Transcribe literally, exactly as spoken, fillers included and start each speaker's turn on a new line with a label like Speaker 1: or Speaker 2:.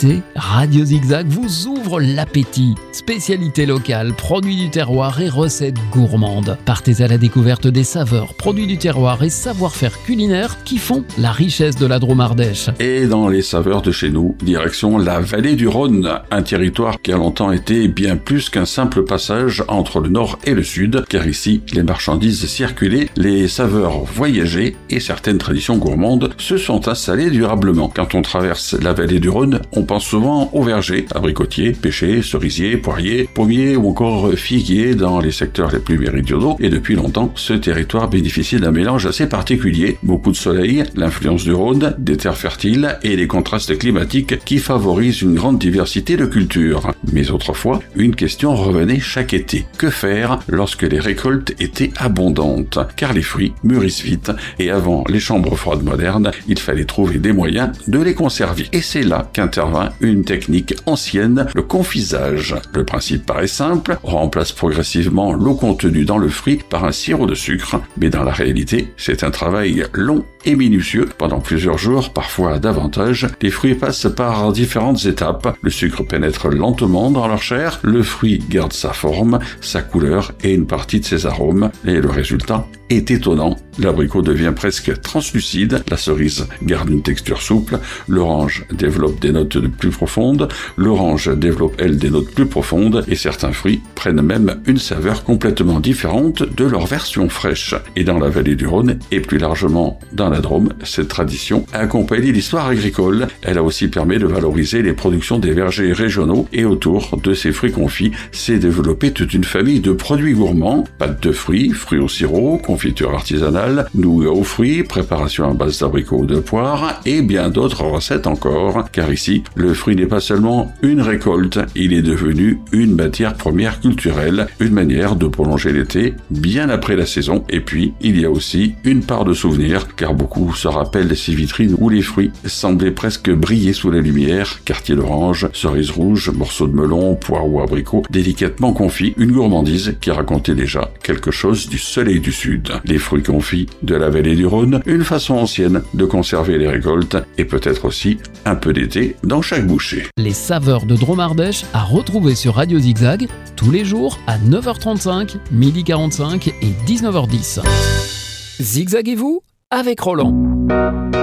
Speaker 1: L'été, Radio Zigzag vous ouvre l'appétit. Spécialités locales, produits du terroir et recettes gourmandes. Partez à la découverte des saveurs, produits du terroir et savoir-faire culinaire qui font la richesse de la Drôme Ardèche.
Speaker 2: Et dans les saveurs de chez nous, direction la vallée du Rhône, un territoire qui a longtemps été bien plus qu'un simple passage entre le nord et le sud, car ici, les marchandises circulaient, les saveurs voyageaient et certaines traditions gourmandes se sont installées durablement. Quand on traverse la vallée du Rhône, on pense souvent aux vergers, abricotiers, pêchers, cerisiers, poiriers, pommiers ou encore figuiers dans les secteurs les plus méridionaux. Et depuis longtemps, ce territoire bénéficie d'un mélange assez particulier. Beaucoup de soleil, l'influence du Rhône, des terres fertiles et les contrastes climatiques qui favorisent une grande diversité de cultures. Mais autrefois, une question revenait chaque été. Que faire lorsque les récoltes étaient abondantes? Car les fruits mûrissent vite et avant les chambres froides modernes, il fallait trouver des moyens de les conserver. Et c'est là qu'intervient une technique ancienne, le confisage. Le principe paraît simple, on remplace progressivement l'eau contenue dans le fruit par un sirop de sucre, mais dans la réalité, c'est un travail long et minutieux. Pendant plusieurs jours, parfois davantage, les fruits passent par différentes étapes. Le sucre pénètre lentement dans leur chair, le fruit garde sa forme, sa couleur et une partie de ses arômes, et le résultat est étonnant. L'abricot devient presque translucide, la cerise garde une texture souple, l'orange développe des notes de plus profondes, l'orange développe elle des notes plus profondes et certains fruits prennent même une saveur complètement différente de leur version fraîche. Et dans la vallée du Rhône et plus largement dans la Drôme, cette tradition a accompagné l'histoire agricole. Elle a aussi permis de valoriser les productions des vergers régionaux et autour de ces fruits confits s'est développée toute une famille de produits gourmands, pâtes de fruits, fruits au sirop, confiture artisanale, nougat aux fruits, préparation à base d'abricots ou de poires et bien d'autres recettes encore. Car ici, le fruit n'est pas seulement une récolte, il est devenu une matière première culturelle, une manière de prolonger l'été bien après la saison. Et puis, il y a aussi une part de souvenir, car beaucoup se rappellent ces vitrines où les fruits semblaient presque briller sous la lumière, quartier d'orange, cerises rouges, morceaux de melon, poires ou abricots, délicatement confits, une gourmandise qui racontait déjà quelque chose du soleil du sud. Les fruits confits de la vallée du Rhône, une façon ancienne de conserver les récoltes et peut-être aussi un peu d'été dans chaque bouchée.
Speaker 1: Les saveurs de Drôme Ardèche à retrouver sur Radio Zigzag tous les jours à neuf heures trente-cinq, midi quarante-cinq et dix-neuf heures dix. Zigzaguez-vous avec Roland.